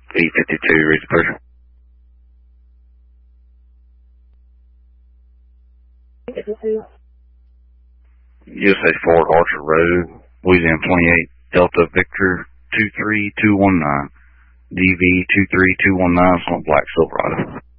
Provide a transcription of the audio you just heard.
852, read the pressure. USA Ford Archer Road, Louisiana 28, Delta Victor 23219, DV 23219, on Black Silverado.